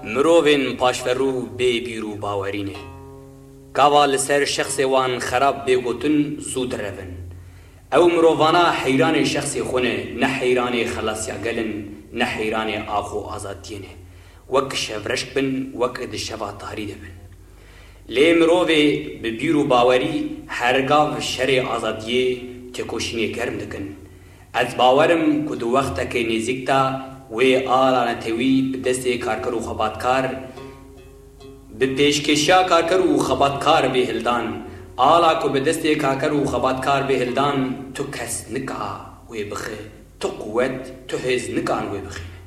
مروفین پاشفرو بی بیرو باورینه کاوا لسر شخص وان خراب بگوتن زود روین او مروفانا حیران شخص خونه نه حیران خلاصیا گلن نه حیران آخو آزادینه وک شفرشک بن وک دشوا تاریده بن لی مروفی ببیرو باوری هرگاو شر آزادیه تکوشینی گرم دکن از باورم که دو وقت که نزیکتا و آلا نتوی بدست کارکر و خباتکار به پیشکشیا کارکر و خباتکار به هلدان آلا که بدست کارکر و خباتکار به هلدان تو کس نکا و بخه تو قوت تو هز نکان و بخه